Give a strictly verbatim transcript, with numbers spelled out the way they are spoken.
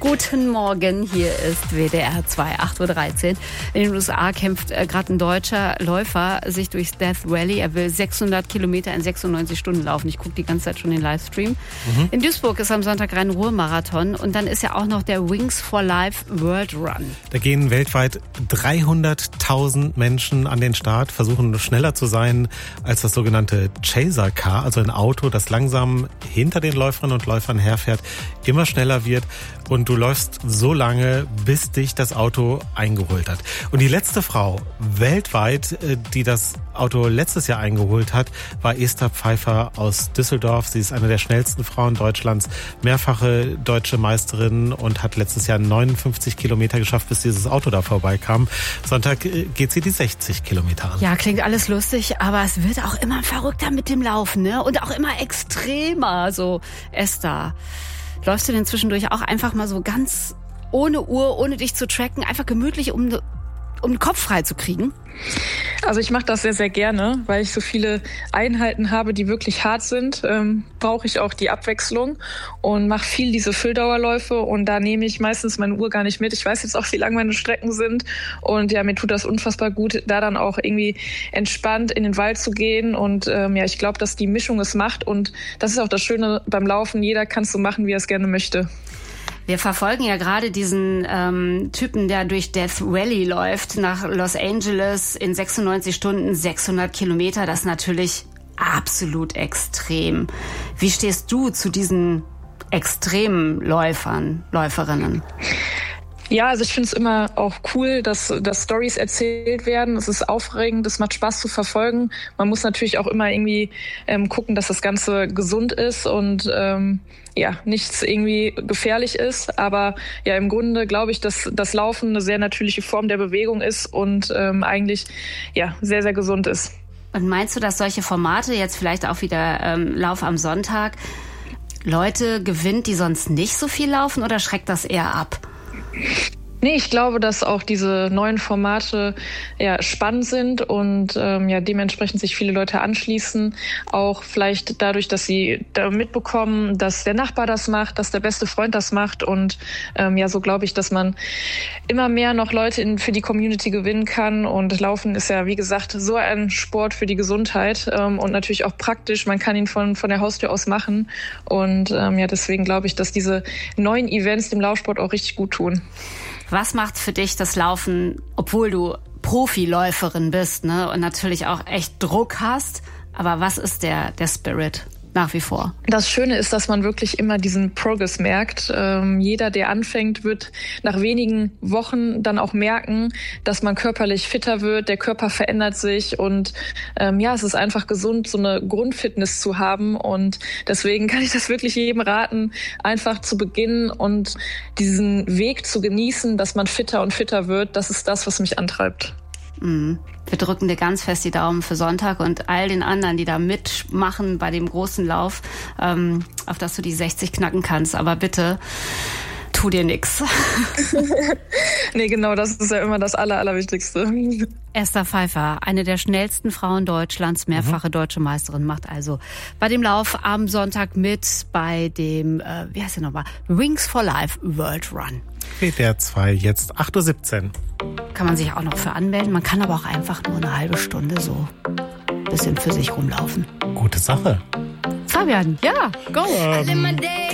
Guten Morgen, hier ist W D R zwei, acht Uhr dreizehn. In den U S A kämpft äh, gerade ein deutscher Läufer sich durchs Death Valley. Er will sechshundert Kilometer in sechsundneunzig Stunden laufen. Ich gucke die ganze Zeit schon den Livestream. Mhm. In Duisburg ist am Sonntag Rhein-Ruhr-Marathon und dann ist ja auch noch der Wings for Life World Run. Da gehen weltweit dreihunderttausend Menschen an den Start, versuchen schneller zu sein als das sogenannte Chaser Car, also ein Auto, das langsam hinter den Läuferinnen und Läufern herfährt, immer schneller wird und du läufst so lange, bis dich das Auto eingeholt hat. Und die letzte Frau weltweit, die das Auto letztes Jahr eingeholt hat, war Esther Pfeiffer aus Düsseldorf. Sie ist eine der schnellsten Frauen Deutschlands, mehrfache deutsche Meisterin und hat letztes Jahr neunundfünfzig Kilometer geschafft, bis dieses Auto da vorbeikam. Sonntag geht sie die sechzig Kilometer an. Ja, klingt alles lustig, aber es wird auch immer verrückter mit dem Laufen, ne? Und auch immer extremer. So, Esther, läufst du denn zwischendurch auch einfach mal so ganz ohne Uhr, ohne dich zu tracken, einfach gemütlich, um, um den Kopf frei zu kriegen? Also ich mache das sehr, sehr gerne, weil ich so viele Einheiten habe, die wirklich hart sind, ähm, brauche ich auch die Abwechslung und mache viel diese Fülldauerläufe und da nehme ich meistens meine Uhr gar nicht mit. Ich weiß jetzt auch, wie lang meine Strecken sind und ja, mir tut das unfassbar gut, da dann auch irgendwie entspannt in den Wald zu gehen und ähm, ja, ich glaube, dass die Mischung es macht und das ist auch das Schöne beim Laufen, jeder kann es so machen, wie er es gerne möchte. Wir verfolgen ja gerade diesen ähm, Typen, der durch Death Valley läuft, nach Los Angeles in sechsundneunzig Stunden, sechshundert Kilometer. Das ist natürlich absolut extrem. Wie stehst du zu diesen extremen Läufern, Läuferinnen? Ja, also ich finde es immer auch cool, dass, dass Storys erzählt werden. Es ist aufregend, es macht Spaß zu verfolgen. Man muss natürlich auch immer irgendwie ähm, gucken, dass das Ganze gesund ist und ähm, ja, nichts irgendwie gefährlich ist. Aber ja, im Grunde glaube ich, dass das Laufen eine sehr natürliche Form der Bewegung ist und ähm, eigentlich ja sehr, sehr gesund ist. Und meinst du, dass solche Formate, jetzt vielleicht auch wieder ähm, Lauf am Sonntag, Leute gewinnt, die sonst nicht so viel laufen oder schreckt das eher ab? Nee, ich glaube, dass auch diese neuen Formate ja spannend sind und ähm, ja dementsprechend sich viele Leute anschließen. Auch vielleicht dadurch, dass sie da mitbekommen, dass der Nachbar das macht, dass der beste Freund das macht und ähm, ja, so glaube ich, dass man immer mehr noch Leute in, für die Community gewinnen kann. Und Laufen ist ja, wie gesagt, so ein Sport für die Gesundheit ähm, und natürlich auch praktisch. Man kann ihn von von der Haustür aus machen und ähm, ja, deswegen glaube ich, dass diese neuen Events dem Laufsport auch richtig gut tun. Was macht für dich das Laufen, obwohl du Profiläuferin bist, ne, und natürlich auch echt Druck hast? Aber was ist der, der Spirit nach wie vor? Das Schöne ist, dass man wirklich immer diesen Progress merkt. Ähm, jeder, der anfängt, wird nach wenigen Wochen dann auch merken, dass man körperlich fitter wird, der Körper verändert sich und ähm, ja, es ist einfach gesund, so eine Grundfitness zu haben und deswegen kann ich das wirklich jedem raten, einfach zu beginnen und diesen Weg zu genießen, dass man fitter und fitter wird. Das ist das, was mich antreibt. Mhm. Wir drücken dir ganz fest die Daumen für Sonntag und all den anderen, die da mitmachen bei dem großen Lauf, ähm, auf dass du die sechzig knacken kannst. Aber bitte, tu dir nix. Nee, genau, das ist ja immer das Aller, Allerwichtigste. Esther Pfeiffer, eine der schnellsten Frauen Deutschlands, mehrfache mhm. deutsche Meisterin, macht also bei dem Lauf am Sonntag mit bei dem, äh, wie heißt der nochmal, Wings for Life World Run. W D R zwei, jetzt acht Uhr siebzehn. Kann man sich auch noch für anmelden. Man kann aber auch einfach nur eine halbe Stunde so ein bisschen für sich rumlaufen. Gute Sache. Fabian, ja, go!